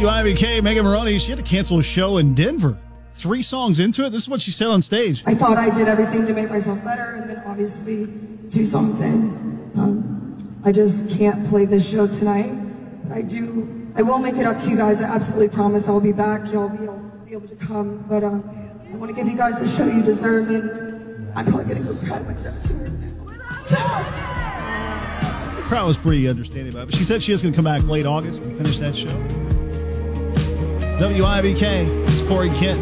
WIBK, Megan Maroney, she had to cancel a show in Denver. 3 songs into it, this is what she said on stage. I thought I did everything to make myself better, and then obviously 2 songs in, I just can't play this show tonight. But I will make it up to you guys. I absolutely promise I'll be back. Y'all be able to come. But I want to give you guys the show you deserve, and I'm probably going to go cry my dress here. The crowd was pretty understanding about it, but she said she is going to come back late August and finish that show. It's WIBK. It's Corey Kent.